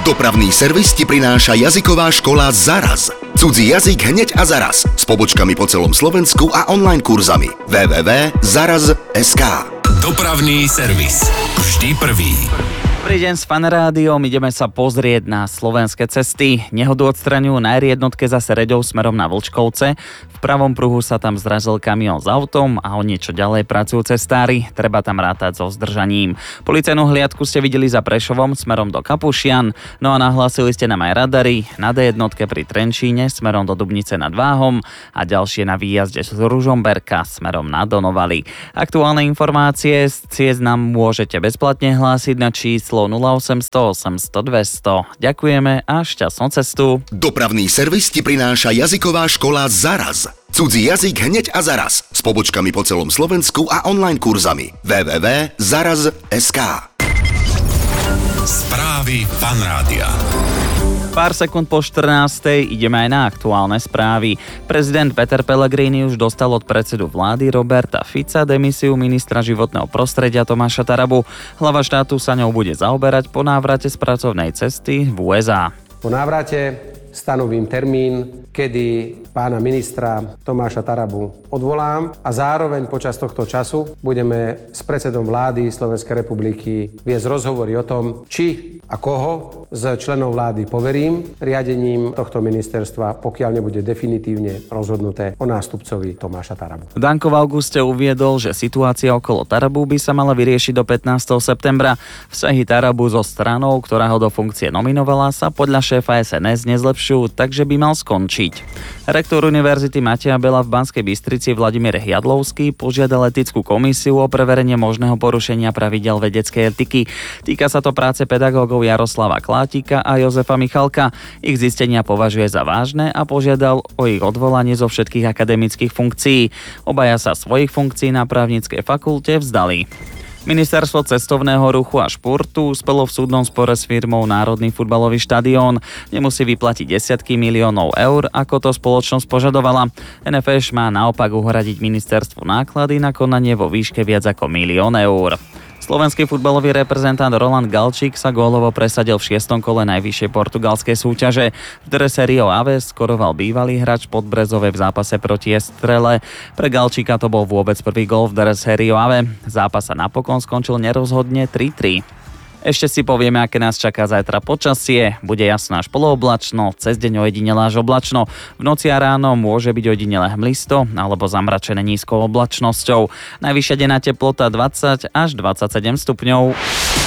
Dopravný servis ti prináša jazyková škola Zaraz. Cudzí jazyk hneď a zaraz. S pobočkami po celom Slovensku a online kurzami. www.zaraz.sk. Dopravný servis. Vždy prvý. Dobrý deň s Fanrádiom, ideme sa pozrieť na slovenské cesty. Nehodu odstraňujú na R1 za Sereďou smerom na Vlčkovce. V pravom pruhu sa tam zrazil kamión s autom a o niečo ďalej pracujú cestári. Treba tam rátať so zdržaním. Policajnú hliadku ste videli za Prešovom smerom do Kapušian. No a nahlásili ste nám aj radary na D1 pri Trenčíne smerom do Dubnice nad Váhom a ďalšie na výjazde z Ružomberka smerom na Donovaly. Aktuálne informácie z ciest nám môžete bezplatne hlásiť na číslo 0800 800 200. Ďakujeme a šťastnú cestu. Dopravný servis ti prináša jazyková škola Zaraz. Cudzí jazyk hneď a zaraz. S pobočkami po celom Slovensku a online kurzami. www.zaraz.sk. Správy Fanrádia. Pár sekúnd po 14:00 ideme aj na aktuálne správy. Prezident Peter Pellegrini už dostal od predsedu vlády Roberta Fica demisiu ministra životného prostredia Tomáša Tarabu. Hlava štátu sa ňou bude zaoberať po návrate z pracovnej cesty v USA. Po návrate stanovím termín, kedy pána ministra Tomáša Tarabu odvolám a zároveň počas tohto času budeme s predsedom vlády Slovenskej republiky viesť rozhovory o tom, či a koho z členov vlády poverím riadením tohto ministerstva, pokiaľ nebude definitívne rozhodnuté o nástupcovi Tomáša Tarabu. Danko v auguste uviedol, že situácia okolo Tarabu by sa mala vyriešiť do 15. septembra. Vzťahy Tarabu so stranou, ktorá ho do funkcie nominovala, sa podľa šéfa SNS nezlepšujú, takže by mal skončiť. Rektor Univerzity Mateja Bela v Banskej Bystrici Vladimír Jadlovský požiadal etickú komisiu o preverenie možného porušenia pravidiel vedeckej etiky. Týka sa to práce pedagógov Jaroslava Klátika a Jozefa Michalka. Ich zistenia považuje za vážne a požiadal o ich odvolanie zo všetkých akademických funkcií. Obaja sa svojich funkcií na právnickej fakulte vzdali. Ministerstvo cestovného ruchu a športu uspelo v súdnom spore s firmou Národný futbalový štadión. Nemusí vyplatiť desiatky miliónov eur, ako to spoločnosť požadovala. NFŠ má naopak uhradiť ministerstvu náklady na konanie vo výške viac ako 1 000 000 eur. Slovenský futbalový reprezentant Roland Galčík sa gólovo presadil v 6. kole najvyššej portugalskej súťaže. V drese Rio Ave skoroval bývalý hráč Podbrezove v zápase proti Estrele. Pre Galčíka to bol vôbec prvý gól v drese Rio Ave. Zápas sa napokon skončil nerozhodne 3-3. Ešte si povieme, aké nás čaká zajtra počasie. Bude jasno až polooblačno, cez deň ojedinele až oblačno. V noci a ráno môže byť ojedinele hmlisto alebo zamračené nízkou oblačnosťou. Najvyššia denná teplota 20 až 27 stupňov.